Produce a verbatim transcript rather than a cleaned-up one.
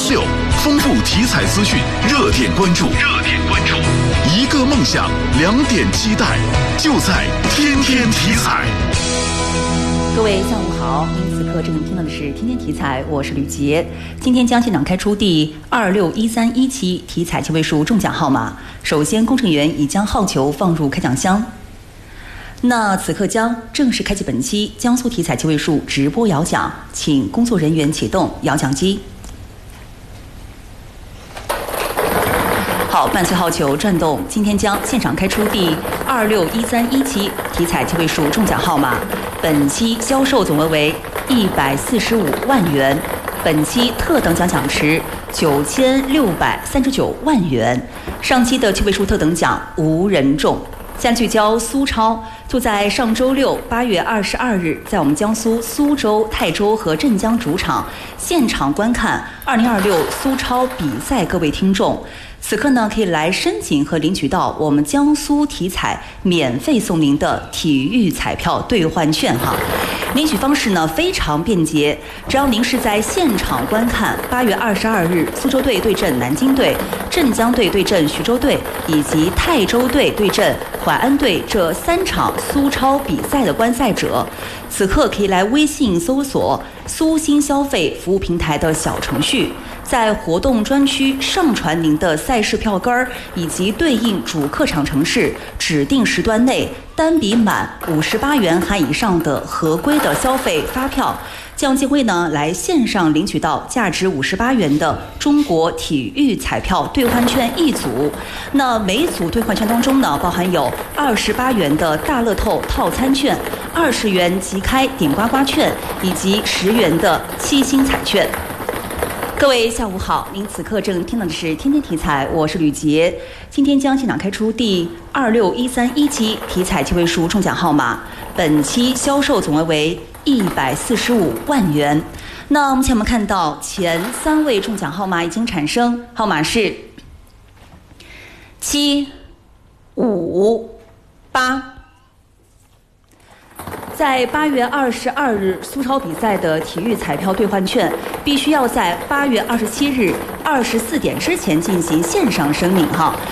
六，丰富题材资讯，热点关注，热点关注，一个梦想，两点期待，就在天天题材。 各位下午好，您此刻正听到的是天天题材，我是吕杰。今天将现场开出第二六一三一期题材七位数中奖号码。首先，工程员已将号球放入开奖箱。那此刻将正式开启本期江苏题材七位数直播摇奖，请工作人员启动摇奖机。好，伴随号球转动，今天将现场开出第二六一三一期题材七位数中奖号码。本期销售总额为一百四十五万元，本期特等奖奖池九千六百三十九万元。上期的七位数特等奖无人中。现在聚焦苏超，就在上周六八月二十二日，在我们江苏苏州、泰州和镇江主场现场观看二零二六苏超比赛，各位听众。此刻呢，可以来申请和领取到我们江苏体彩免费送您的体育彩票兑换券哈。领取方式呢非常便捷，只要您是在现场观看八月二十二日苏州队对阵南京队、镇江队对阵徐州队以及泰州队对阵淮安队这三场苏超比赛的观赛者，此刻可以来微信搜索苏新消费服务平台的小程序，在活动专区上传您的赛事票根儿以及对应主客场城市指定时段内单笔满五十八元含以上的合规的消费发票，将有机会呢来线上领取到价值五十八元的中国体育彩票兑换券一组。那每组兑换券当中呢，包含有二十八元的大乐透套餐券、二十元即开点刮刮券以及十元的七星彩券。各位下午好，您此刻正听到的是天天题材，我是吕杰。今天将现场开出第二六一三一期题材七位数中奖号码，本期销售总额为一百四十五万元。那目前我们看到前三位中奖号码已经产生，号码是七、五、八。在八月二十二日苏超比赛的体育彩票兑换券，必须要在八月二十七日二十四点之前进行线上申领哈。